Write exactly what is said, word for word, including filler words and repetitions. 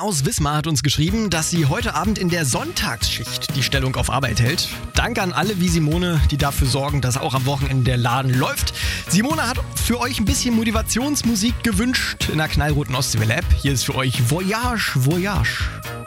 aus Wismar hat uns geschrieben, dass sie heute Abend in der Sonntagsschicht die Stellung auf Arbeit hält. Danke an alle wie Simone, die dafür sorgen, dass auch am Wochenende der Laden läuft. Simone hat für euch ein bisschen Motivationsmusik gewünscht in der knallroten Ostseewelle-App. Hier ist für euch Voyage, Voyage.